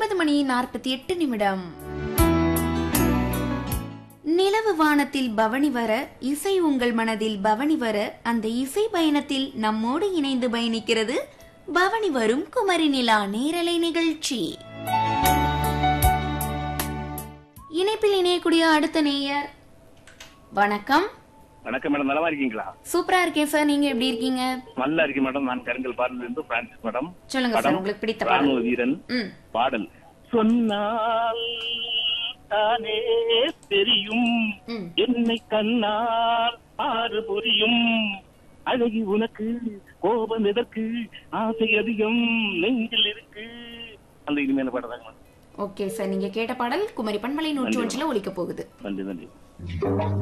9:48. நிலவு வானத்தில் பவனி வர, இசை உங்கள் மனதில் பவனி வர, அந்த இசை பயணத்தில் நம்மோடு இணைந்து பயணிக்கிறது பவனி வரும் குமரி நிலா நேரலை நிகழ்ச்சி. இணைப்பில் இணையக்கூடிய அடுத்த நேயர். வணக்கம். வணக்கம் மேடம், நலமா இருக்கீங்களா? சூப்பரா இருக்கேன் சார், நீங்க எப்படி இருக்கீங்க? நல்லா இருக்கேன் மேடம். நான் கருங்கல் பாடல இருந்து பிரான்சிஸ் மேடம். சொல்லுங்க சார், உங்களுக்கு பிடித்த பாடல். வீரன் பாடல். சொன்னால் தானே தெரியும், என்னை கண்ணால் ஆறு புரியும், அழகி உனக்கு கோபம் எதற்கு, ஆசை அதிகம் நெஞ்சில் இருக்கு. அந்த இனிமையான பாடல் தான். ஓகே சார், நீங்க கேட்ட பாடல் குமரி பண்பலை 101 ஒலிக்க போகுது. நன்றி நன்றி.